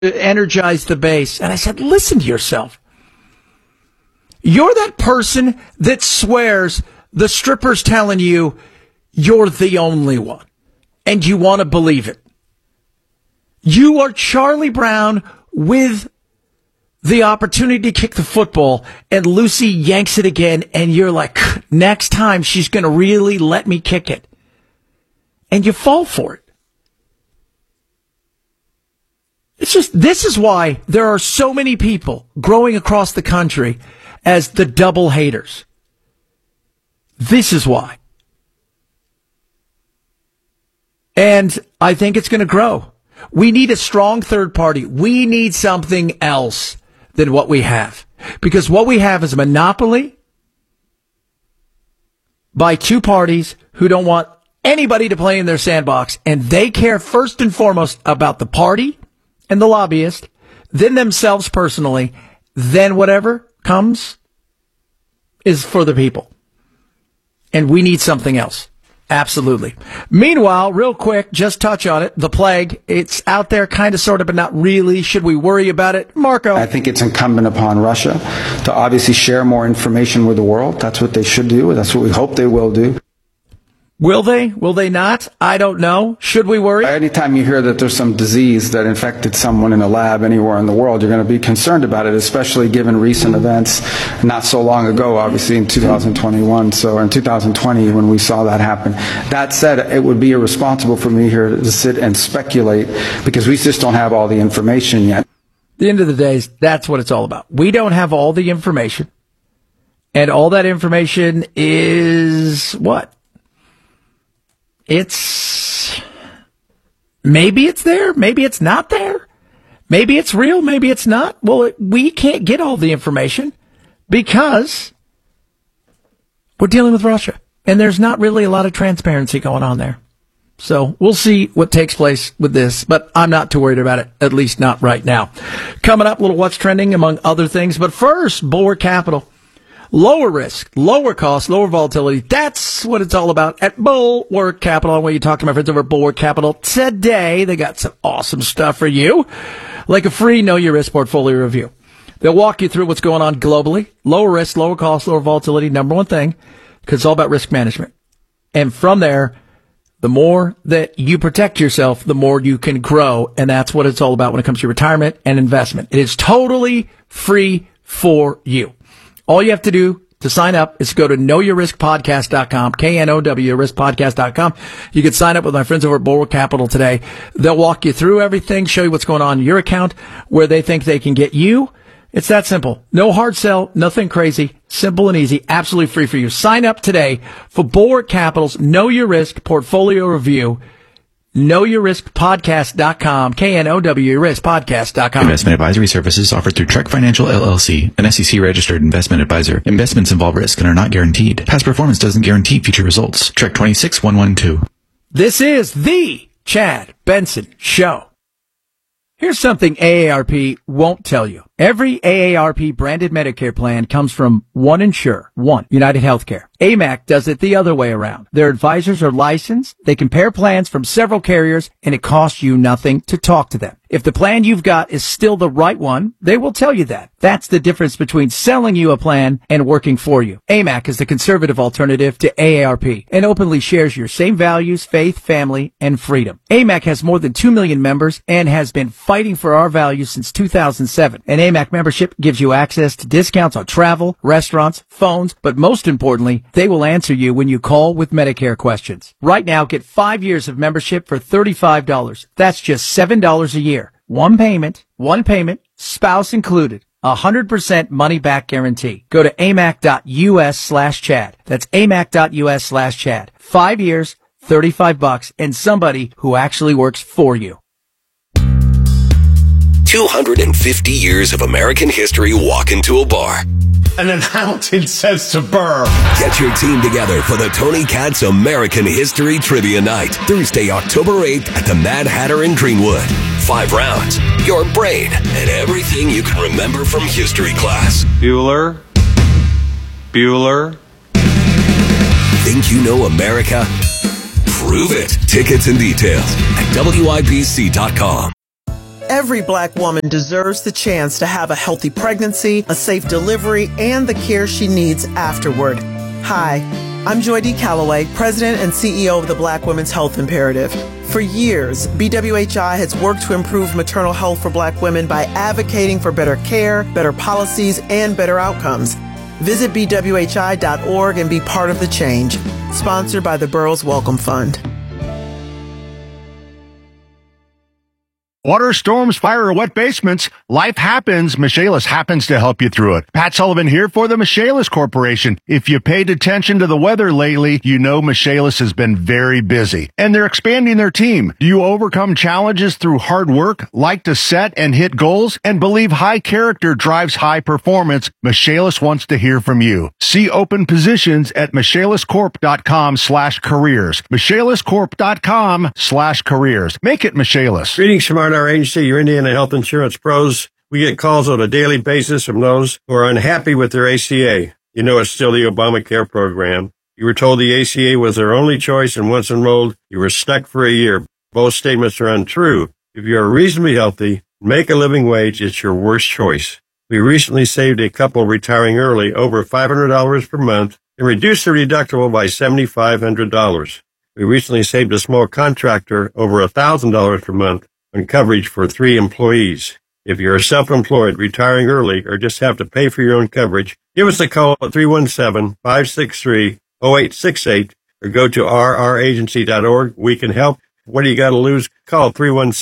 energize the base. And I said, listen to yourself. You're that person that swears the stripper's telling you you're the only one, and you want to believe it. You are Charlie Brown with the opportunity to kick the football, and Lucy yanks it again, and you're like, next time she's going to really let me kick it. And you fall for it. It's just, this is why there are so many people growing across the country as the double haters. This is why. And I think it's going to grow. We need a strong third party. We need something else than what we have. Because what we have is a monopoly by two parties who don't want anybody to play in their sandbox. And they care first and foremost about the party and the lobbyist, then themselves personally, then whatever comes is for the people. And we need something else. Absolutely. Meanwhile, real quick, just touch on it. The plague, it's out there kind of, sort of, but not really. Should we worry about it? Marco? I think it's incumbent upon Russia to obviously share more information with the world. That's what they should do. That's what we hope they will do. Will they? Will they not? I don't know. Should we worry? Anytime you hear that there's some disease that infected someone in a lab anywhere in the world, you're going to be concerned about it, especially given recent events not so long ago, obviously in 2021, so in 2020 when we saw that happen. That said, it would be irresponsible for me here to sit and speculate because we just don't have all the information yet. At the end of the day, that's what it's all about. We don't have all the information. And all that information is what? Maybe it's there, maybe it's not there, maybe it's real, maybe it's not. Well, we can't get all the information because we're dealing with Russia, and there's not really a lot of transparency going on there. So we'll see what takes place with this, but I'm not too worried about it, at least not right now. Coming up, a little what's trending among other things, but first, Bulwark Capital. Lower risk, lower cost, lower volatility. That's what it's all about at Bulwark Capital. I want you to talk to my friends over at Bulwark Capital today. They got some awesome stuff for you, like a free Know Your Risk portfolio review. They'll walk you through what's going on globally. Lower risk, lower cost, lower volatility, number one thing, because it's all about risk management. And from there, the more that you protect yourself, the more you can grow. And that's what it's all about when it comes to retirement and investment. It is totally free for you. All you have to do to sign up is go to knowyourriskpodcast.com, knowyourriskpodcast.com. You can sign up with my friends over at Bulwark Capital today. They'll walk you through everything, show you what's going on in your account, where they think they can get you. It's that simple. No hard sell, nothing crazy, simple and easy, absolutely free for you. Sign up today for Bulwark Capital's Know Your Risk portfolio review. KnowYourRiskPodcast.com, KNOWYorRiskPodcast.com. Investment advisory services offered through Trek Financial LLC, an SEC-registered investment advisor. Investments involve risk and are not guaranteed. Past performance doesn't guarantee future results. Trek 26112. This is the Chad Benson Show. Here's something AARP won't tell you. Every AARP branded Medicare plan comes from one insurer, one United Healthcare. AMAC does it the other way around. Their advisors are licensed. They compare plans from several carriers, and it costs you nothing to talk to them. If the plan you've got is still the right one, they will tell you that. That's the difference between selling you a plan and working for you. AMAC is the conservative alternative to AARP and openly shares your same values, faith, family, and freedom. AMAC has more than 2 million members and has been fighting for our values since 2007. An AMAC membership gives you access to discounts on travel, restaurants, phones, but most importantly, they will answer you when you call with Medicare questions. Right now, get 5 years of membership for $35. That's just $7 a year. One payment, spouse included. 100% money back guarantee. Go to amac.us/Chad. That's amac.us/Chad. 5 years, $35, and somebody who actually works for you. 250 years of American history walk into a bar. And then Hamilton says to Burr, get your team together for the Tony Katz American History Trivia Night, Thursday, October 8th at the Mad Hatter in Greenwood. 5 rounds, your brain, and everything you can remember from history class. Bueller. Think you know America? Prove it. Tickets and details at WIBC.com. Every Black woman deserves the chance to have a healthy pregnancy, a safe delivery, and the care she needs afterward. Hi, I'm Joy D. Calloway, President and CEO of the Black Women's Health Imperative. For years, BWHI has worked to improve maternal health for Black women by advocating for better care, better policies, and better outcomes. Visit BWHI.org and be part of the change. Sponsored by the Burroughs Welcome Fund. Water, storms, fire, or wet basements, life happens. Michaelis happens to help you through it. Pat Sullivan here for the Michaelis Corporation. If you paid attention to the weather lately, you know Michaelis has been very busy. And they're expanding their team. Do you overcome challenges through hard work, like to set and hit goals, and believe high character drives high performance? Michaelis wants to hear from you. See open positions at michaeliscorp.com/careers. michaeliscorp.com/careers. Make it Michaelis. Greetings from our agency, your Indiana Health Insurance Pros. We get calls on a daily basis from those who are unhappy with their ACA. You know it's still the Obamacare program. You were told the ACA was their only choice, and once enrolled, you were stuck for a year. Both statements are untrue. If you are reasonably healthy, make a living wage, it's your worst choice. We recently saved a couple retiring early over $500 per month and reduced the deductible by $7,500. We recently saved a small contractor over $1,000 per month on coverage for 3 employees. If you're self-employed, retiring early, or just have to pay for your own coverage, give us a call at 317-563-0868 or go to rragency.org. We can help. What do you got to lose? Call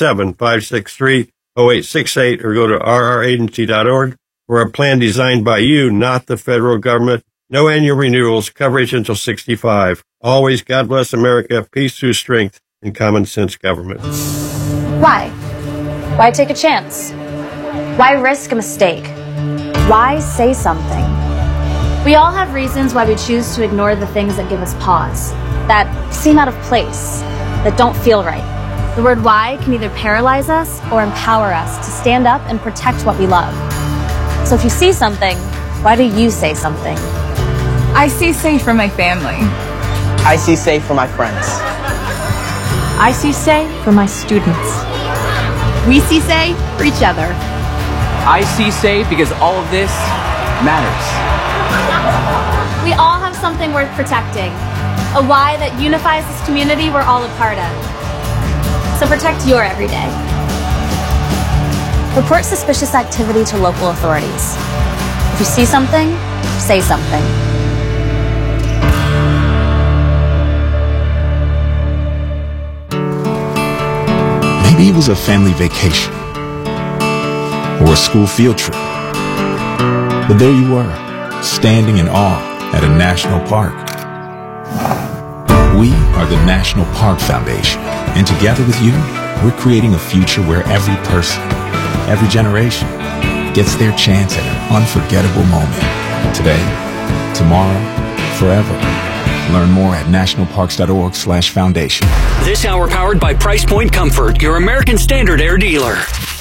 317-563-0868 or go to rragency.org. We're a plan designed by you, not the federal government. No annual renewals, coverage until 65. Always God bless America, peace through strength, and common sense government. Why? Why take a chance? Why risk a mistake? Why say something? We all have reasons why we choose to ignore the things that give us pause, that seem out of place, that don't feel right. The word why can either paralyze us or empower us to stand up and protect what we love. So if you see something, why do you say something? I see safe for my family. I see safe for my friends. I see say for my students. We see say for each other. I see say because all of this matters. We all have something worth protecting, a why that unifies this community we're all a part of. So protect your everyday. Report suspicious activity to local authorities. If you see something, say something. Maybe it was a family vacation or a school field trip. But there you were, standing in awe at a national park. We are the National Park Foundation, and together with you, we're creating a future where every person, every generation, gets their chance at an unforgettable moment. Today, tomorrow, forever. Learn more at nationalparks.org/foundation. This hour powered by Price Point Comfort, your American Standard Air dealer.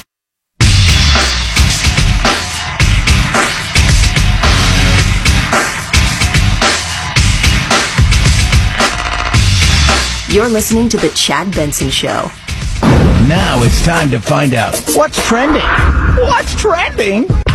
You're listening to The Chad Benson Show. Now it's time to find out what's trending. What's trending?